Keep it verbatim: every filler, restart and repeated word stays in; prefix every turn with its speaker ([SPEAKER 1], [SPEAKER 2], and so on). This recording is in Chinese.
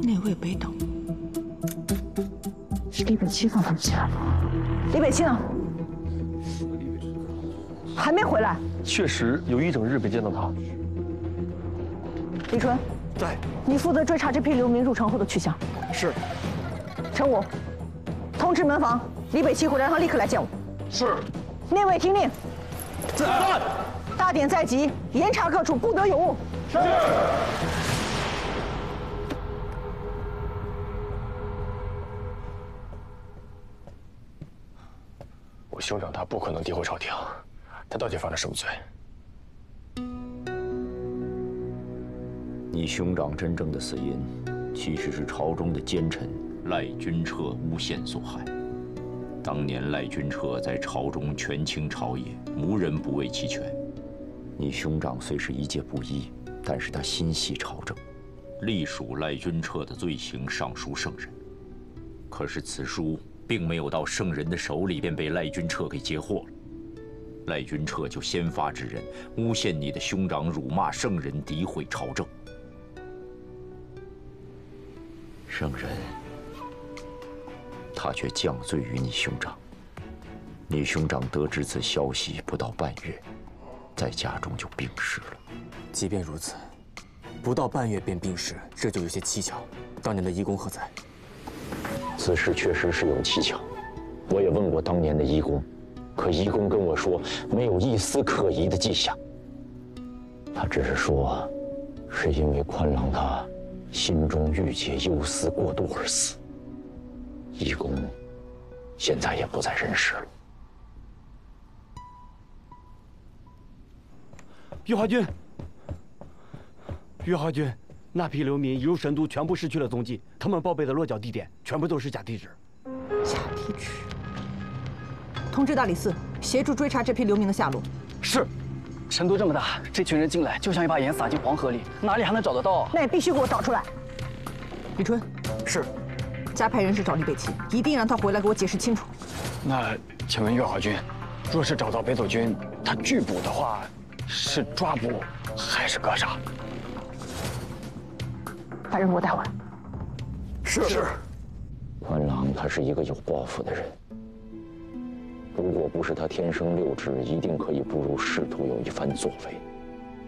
[SPEAKER 1] 那位北岛
[SPEAKER 2] 是李北七放他们下了。李北七呢？还没回来。
[SPEAKER 3] 确实有一整日没见到他。
[SPEAKER 2] 李纯，
[SPEAKER 4] 在。
[SPEAKER 2] 你负责追查这批流民入城后的去向。
[SPEAKER 4] 是。
[SPEAKER 2] 陈武，通知门房，李北七回来让他立刻来见我。
[SPEAKER 4] 是。
[SPEAKER 2] 内卫听令。
[SPEAKER 4] 在。
[SPEAKER 2] 大典在即，严查各处，不得有误。
[SPEAKER 4] 是。
[SPEAKER 3] 我兄长他不可能诋毁朝廷，他到底犯了什么罪？
[SPEAKER 5] 你兄长真正的死因，其实是朝中的奸臣赖君彻诬陷所害。当年赖君彻在朝中权倾朝野，无人不为其权。你兄长虽是一介布衣，但是他心系朝政，隶属赖君彻的罪行上书圣人。可是此书并没有到圣人的手里，便被赖君彻给截获了。赖君彻就先发制人，诬陷你的兄长辱骂圣人，诋毁朝政。圣人，他却降罪于你兄长。你兄长得知此消息不到半月，在家中就病逝了。
[SPEAKER 6] 即便如此，不到半月便病逝，这就有些蹊跷。当年的医公何在？
[SPEAKER 5] 此事确实是有蹊跷，我也问过当年的医公，可医公跟我说没有一丝可疑的迹象。他只是说，是因为宽郎他心中郁结忧思过度而死。医公现在也不在人世了。
[SPEAKER 4] 玉华君，玉华君，那批流民一入神都，全部失去了踪迹。他们报备的落脚地点全部都是假地址。
[SPEAKER 2] 假地址。通知大理寺，协助追查这批流民的下落。
[SPEAKER 4] 是。
[SPEAKER 7] 成都这么大，这群人进来就像一把盐撒进黄河里，哪里还能找得到啊？
[SPEAKER 2] 那也必须给我找出来。李春，
[SPEAKER 4] 是。
[SPEAKER 2] 加派人士找李北齐，一定让他回来给我解释清楚。
[SPEAKER 7] 那请问月华君，若是找到北斗军，他拒捕的话，是抓捕还是格杀？
[SPEAKER 2] 把人给我带回来。
[SPEAKER 4] 是。是。
[SPEAKER 5] 宽郎他是一个有抱负的人，如果不是他天生六指，一定可以不辱仕途有一番作为。